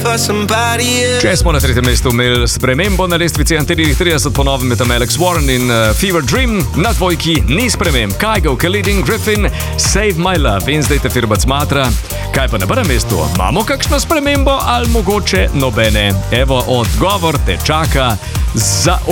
Če smo na tretjem mestu imeli spremembo na lestvici Antennih 30, po novem je tam Alex Warren in Fever Dream, na dvojki ni sprememb. Kygo, Khalid in Griffin, Save My Love in zdaj te firma smatra. Kaj pa na prvem mestu? Imamo kakšno spremembo ali mogoče nobene? Evo, odgovor te čaka za